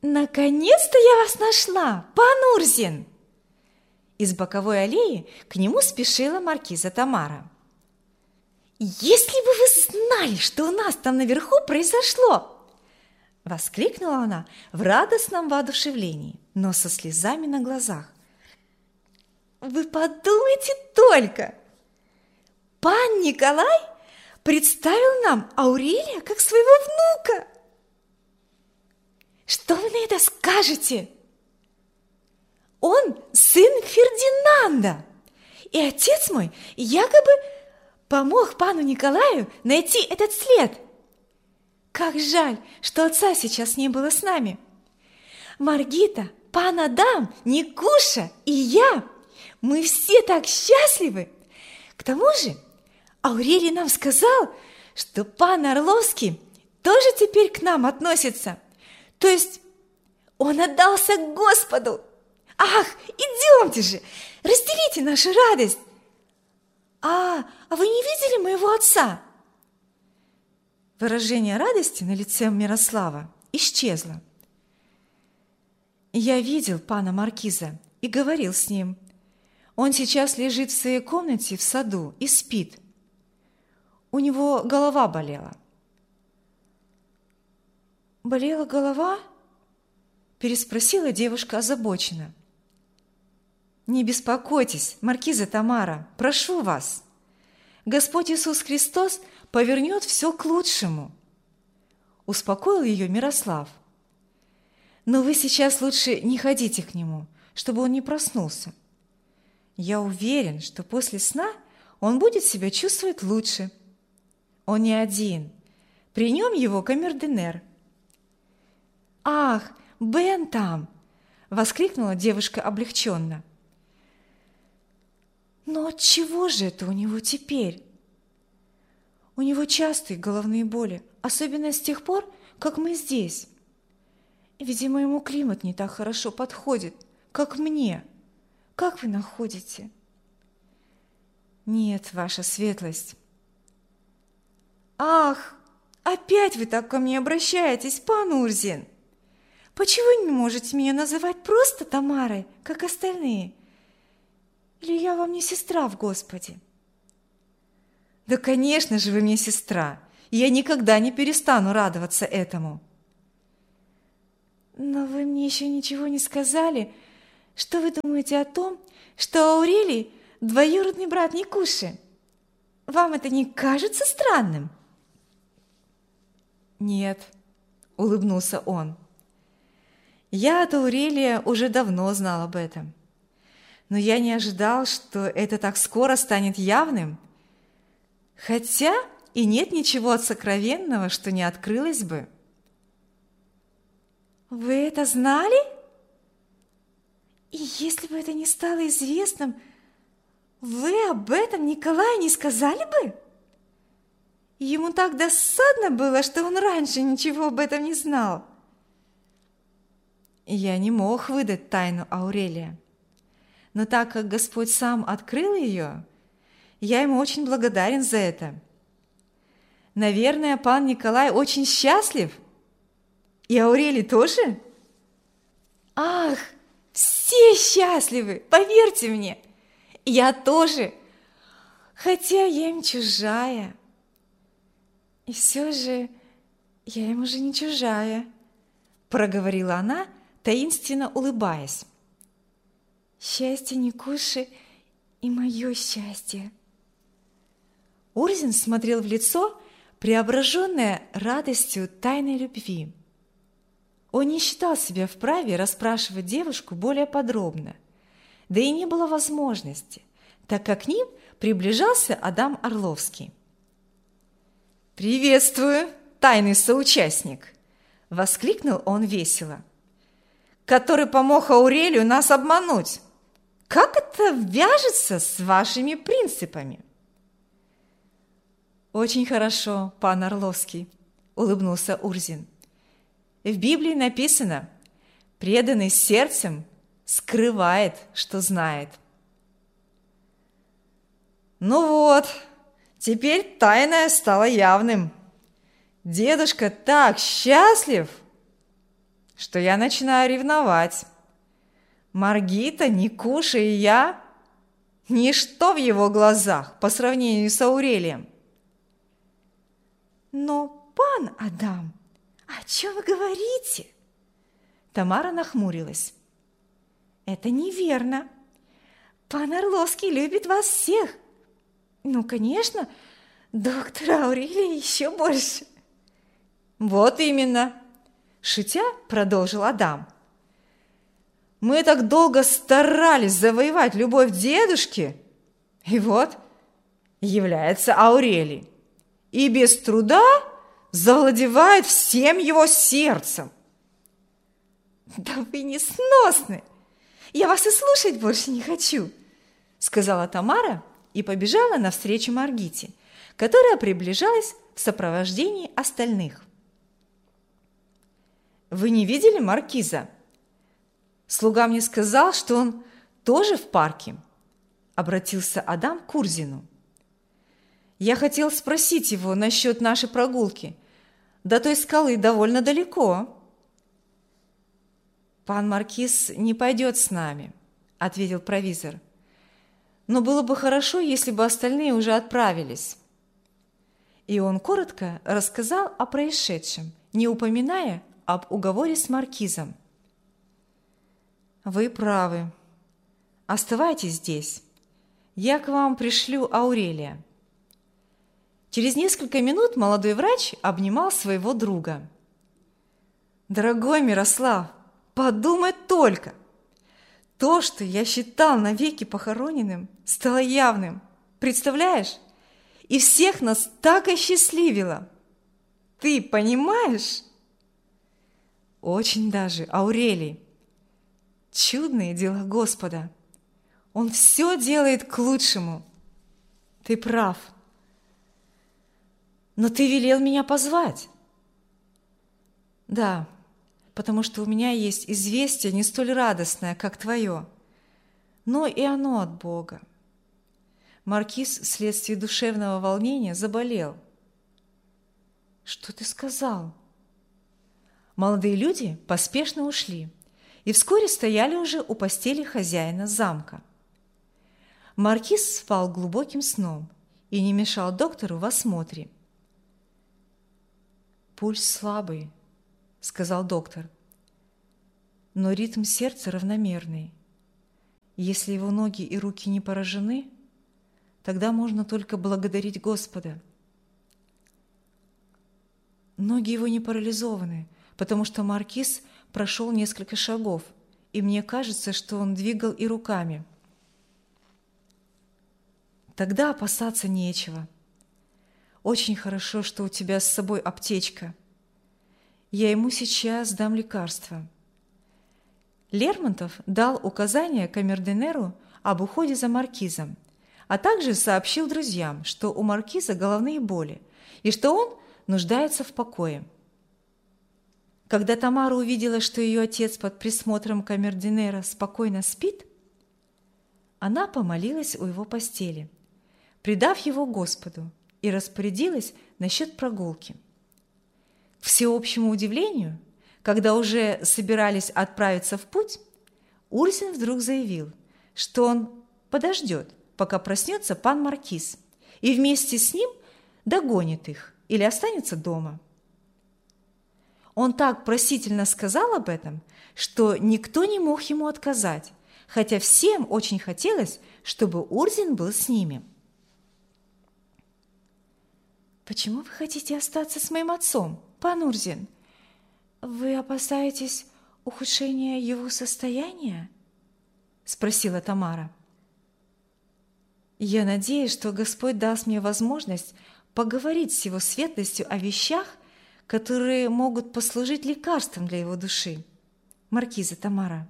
Наконец-то я вас нашла, пан Урзин! Из боковой аллеи к нему спешила маркиза Тамара. «Если бы вы знали, что у нас там наверху произошло!» Воскликнула она в радостном воодушевлении, но со слезами на глазах. «Вы подумайте только! Пан Николай представил нам Аурелия как своего внука! Что вы на это скажете? Он сын Фердинанда, и отец мой якобы помог пану Николаю найти этот след. Как жаль, что отца сейчас не было с нами. Маргита, пан Адам, Никуша и я, мы все так счастливы. К тому же Аурелий нам сказал, что пан Орловский тоже теперь к нам относится. То есть он отдался Господу. Ах, идемте же, разделите нашу радость. А вы не видели моего отца? Выражение радости на лице Мирослава исчезло. Я видел пана маркиза и говорил с ним. Он сейчас лежит в своей комнате в саду и спит. У него голова болела. «Болела голова?» – переспросила девушка озабоченно. «Не беспокойтесь, маркиза Тамара, прошу вас. Господь Иисус Христос повернет все к лучшему», – успокоил ее Мирослав. «Но вы сейчас лучше не ходите к нему, чтобы он не проснулся. Я уверен, что после сна он будет себя чувствовать лучше. Он не один, при нем его камердинер». «Ах, Бен там!» – воскликнула девушка облегченно. «Но отчего же это у него теперь?» «У него частые головные боли, особенно с тех пор, как мы здесь. Видимо, ему климат не так хорошо подходит, как мне. Как вы находите?» «Нет, ваша светлость». «Ах, опять вы так ко мне обращаетесь, пан Урзин! Почему не можете меня называть просто Тамарой, как остальные? Или я вам не сестра в Господе?» «Да, конечно же, вы мне сестра, и я никогда не перестану радоваться этому». «Но вы мне еще ничего не сказали. Что вы думаете о том, что Аурелий – двоюродный брат Никуши? Вам это не кажется странным?» «Нет», – улыбнулся он. «Я от Аурелия уже давно знал об этом. Но я не ожидал, что это так скоро станет явным. Хотя и нет ничего сокровенного, что не открылось бы». «Вы это знали? И если бы это не стало известным, вы об этом Николаю не сказали бы? Ему так досадно было, что он раньше ничего об этом не знал». Я не мог выдать тайну Аурелия, но так как Господь сам открыл ее, я ему очень благодарен за это. Наверное, пан Николай очень счастлив, и Аурелий тоже? Ах, все счастливы, поверьте мне, я тоже, хотя я им чужая. И все же я им уже не чужая, проговорила она, таинственно улыбаясь. «Счастье Никуши и мое счастье». Урзин смотрел в лицо, преображенное радостью тайной любви. Он не считал себя вправе расспрашивать девушку более подробно, да и не было возможности, так как к ним приближался Адам Орловский. «Приветствую, тайный соучастник!» – воскликнул он весело. «Который помог Аурелию нас обмануть. Как это вяжется с вашими принципами?» «Очень хорошо, пан Орловский», – улыбнулся Урзин. «В Библии написано: преданный сердцем скрывает, что знает». «Ну вот, теперь тайное стало явным. Дедушка так счастлив, что я начинаю ревновать. Маргита, Никуша и я – ничто в его глазах по сравнению с Аурелием. Но, пан Адам, о чем вы говорите? Тамара нахмурилась. Это неверно. Пан Орловский любит вас всех. Ну, конечно, доктора Аурелия еще больше. Вот именно, шутя, продолжил Адам. Мы так долго старались завоевать любовь дедушки, и вот является Аурелий, и без труда завладевает всем его сердцем. Да вы несносны! Я вас и слушать больше не хочу, сказала Тамара и побежала навстречу Маргите, которая приближалась в сопровождении остальных. Вы не видели маркиза? Слуга мне сказал, что он тоже в парке. Обратился Адам к Урзину. Я хотел спросить его насчет нашей прогулки. До той скалы довольно далеко. Пан маркиз не пойдет с нами, ответил провизор. Но было бы хорошо, если бы остальные уже отправились. И он коротко рассказал о происшедшем, не упоминая об уговоре с маркизом. Вы правы. Оставайтесь здесь. Я к вам пришлю Аурелия. Через несколько минут молодой врач обнимал своего друга. Дорогой Мирослав, подумай только! То, что я считал навеки похороненным, стало явным. Представляешь? И всех нас так осчастливило. Ты понимаешь? Очень даже, Аурелий. Чудные дела Господа. Он все делает к лучшему. Ты прав. Но ты велел меня позвать. Да, потому что у меня есть известие не столь радостное, как твое, но и оно от Бога. Маркиз вследствие душевного волнения заболел. Что ты сказал? Молодые люди поспешно ушли и вскоре стояли уже у постели хозяина замка. Маркиз спал глубоким сном и не мешал доктору в осмотре. «Пульс слабый», — сказал доктор, — «но ритм сердца равномерный. Если его ноги и руки не поражены, тогда можно только благодарить Господа. Ноги его не парализованы, потому что маркиз прошел несколько шагов, и мне кажется, что он двигал и руками. Тогда опасаться нечего. Очень хорошо, что у тебя с собой аптечка. Я ему сейчас дам лекарство». Лермонтов дал указание камердинеру об уходе за маркизом, а также сообщил друзьям, что у маркиза головные боли и что он нуждается в покое. Когда Тамара увидела, что ее отец под присмотром камердинера спокойно спит, она помолилась у его постели, предав его Господу, и распорядилась насчет прогулки. К всеобщему удивлению, когда уже собирались отправиться в путь, Урзин вдруг заявил, что он подождет, пока проснется пан маркиз, и вместе с ним догонит их или останется дома. Он так просительно сказал об этом, что никто не мог ему отказать, хотя всем очень хотелось, чтобы Урзин был с ними. «Почему вы хотите остаться с моим отцом, пан Урзин? Вы опасаетесь ухудшения его состояния?» – спросила Тамара. «Я надеюсь, что Господь даст мне возможность поговорить с его светлостью о вещах, которые могут послужить лекарством для его души, маркиза Тамара».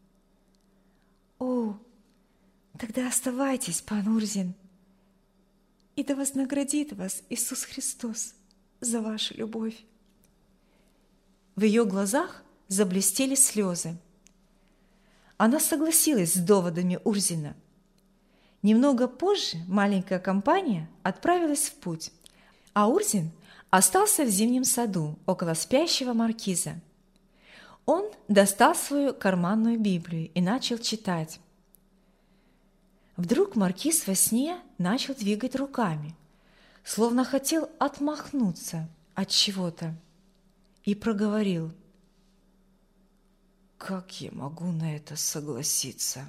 «О, тогда оставайтесь, пан Урзин, и да вознаградит вас Иисус Христос за вашу любовь». В ее глазах заблестели слезы. Она согласилась с доводами Урзина. Немного позже маленькая компания отправилась в путь, а Урзин остался в зимнем саду около спящего маркиза. Он достал свою карманную Библию и начал читать. Вдруг маркиз во сне начал двигать руками, словно хотел отмахнуться от чего-то, и проговорил: «Как я могу на это согласиться?»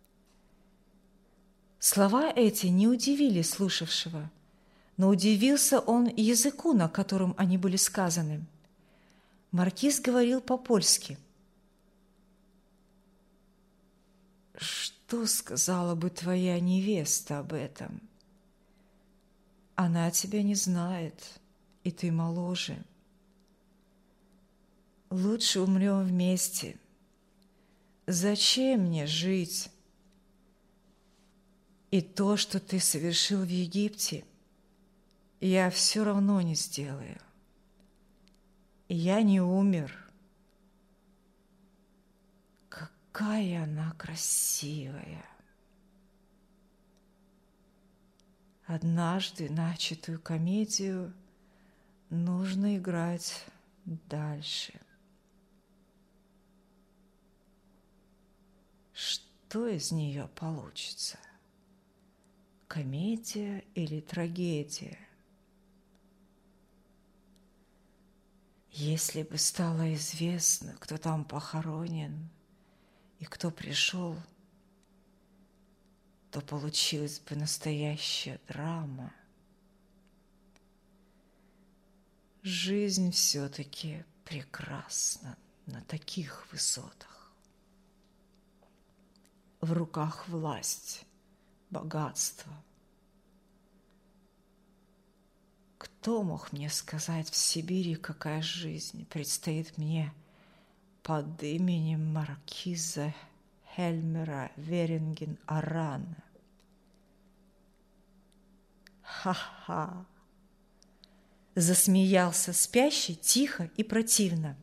Слова эти не удивили слушавшего, но удивился он языку, на котором они были сказаны. Маркиз говорил по-польски. «Что сказала бы твоя невеста об этом? Она тебя не знает, и ты моложе. Лучше умрем вместе. Зачем мне жить? И то, что ты совершил в Египте, я все равно не сделаю. Я не умер. Какая она красивая! Однажды начатую комедию нужно играть дальше. Что из нее получится? Комедия или трагедия? Если бы стало известно, кто там похоронен и кто пришел, то получилась бы настоящая драма. Жизнь все-таки прекрасна на таких высотах. В руках власть, богатство. Кто мог мне сказать в Сибири, какая жизнь предстоит мне под именем маркиза Хельмера Веринген-Арана? Ха-ха! Засмеялся спящий тихо и противно.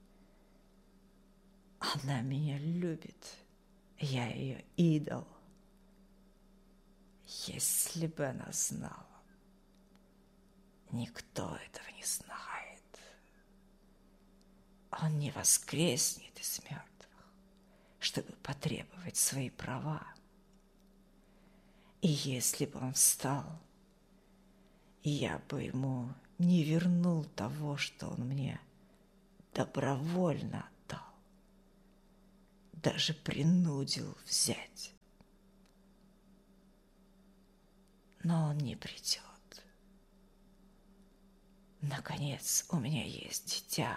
Она меня любит, я ее идол. Если бы она знала. Никто этого не знает. Он не воскреснет из мертвых, чтобы потребовать свои права. И если бы он встал, я бы ему не вернул того, что он мне добровольно отдал, даже принудил взять. Но он не придет. Наконец, у меня есть дитя.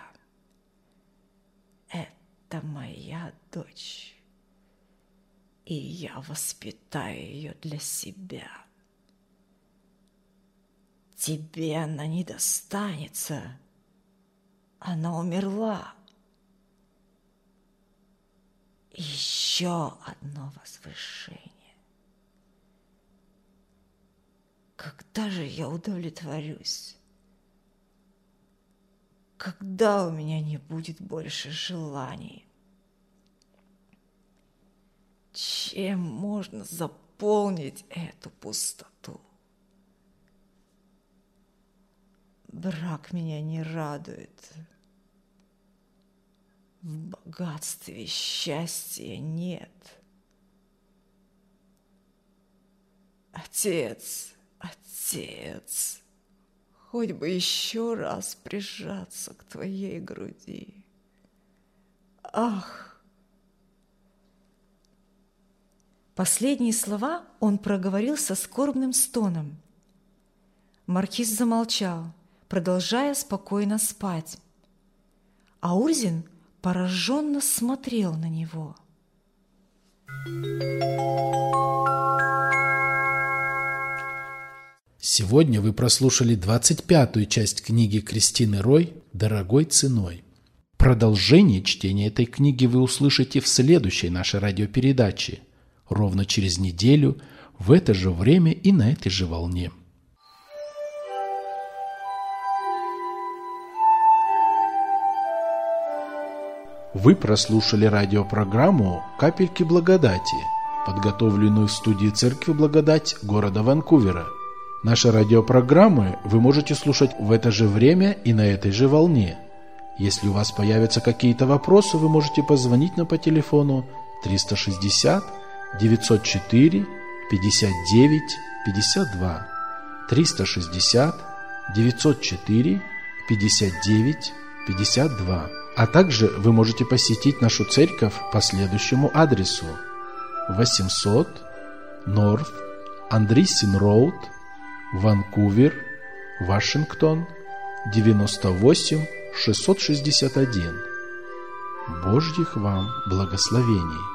Это моя дочь, и я воспитаю ее для себя. Тебе она не достанется. Она умерла. Еще одно возвышение. Когда же я удовлетворюсь? Когда у меня не будет больше желаний? Чем можно заполнить эту пустоту? Брак меня не радует. В богатстве счастья нет. Отец, отец, хоть бы еще раз прижаться к твоей груди. Ах! Последние слова он проговорил со скорбным стоном. Маркиз замолчал, продолжая спокойно спать. А Урзин пораженно смотрел на него. Сегодня вы прослушали 25-ю часть книги Кристины Рой «Дорогой ценой». Продолжение чтения этой книги вы услышите в следующей нашей радиопередаче, ровно через неделю, в это же время и на этой же волне. Вы прослушали радиопрограмму «Капельки благодати», подготовленную в студии Церкви Благодать города Ванкувера. Наши радиопрограммы вы можете слушать в это же время и на этой же волне. Если у вас появятся какие-то вопросы, вы можете позвонить нам по телефону 360 904 59 52. 360 904 59 52. А также вы можете посетить нашу церковь по следующему адресу: 800 North Andreessen Road, Ванкувер, Вашингтон, 98 661. Божьих вам благословений!